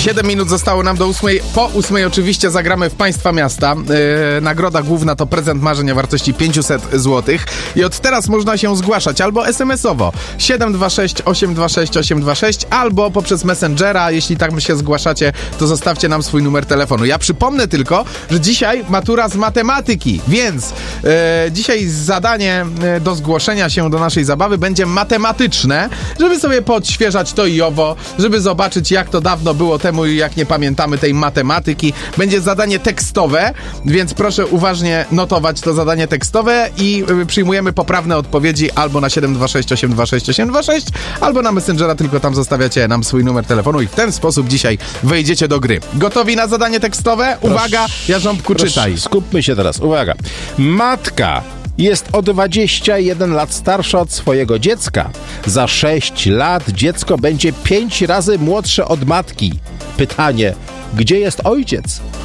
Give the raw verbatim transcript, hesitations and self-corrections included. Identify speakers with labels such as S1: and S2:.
S1: siedem minut zostało nam do ósmej. Po ósmej oczywiście zagramy w Państwa Miasta. Yy, nagroda główna to prezent marzeń o wartości pięćset złotych. I od teraz można się zgłaszać albo es em esowo siedem dwa sześć osiem dwa sześć osiem dwa sześć, albo poprzez Messengera. Jeśli tak się zgłaszacie, to zostawcie nam swój numer telefonu. Ja przypomnę tylko, że dzisiaj matura z matematyki, więc yy, dzisiaj zadanie yy, do zgłoszenia się do naszej zabawy będzie matematyczne, żeby sobie podświeżać to i owo, żeby zobaczyć, jak to dawno było temu i jak nie pamiętamy tej matematyki. Będzie zadanie tekstowe, więc proszę uważnie notować to zadanie tekstowe i y, przyjmujemy poprawne odpowiedzi albo na siedem dwa sześć osiem dwa sześć osiem dwa sześć, albo na Messengera, tylko tam zostawiacie nam swój numer telefonu i w ten sposób dzisiaj wejdziecie do gry. Gotowi na zadanie tekstowe? Uwaga, proszę, Jarząbku,
S2: proszę,
S1: czytaj.
S2: Skupmy się teraz, uwaga. Matka jest o dwadzieścia jeden lat starsza od swojego dziecka. Za sześć lat dziecko będzie pięć razy młodsze od matki. Pytanie, gdzie jest ojciec?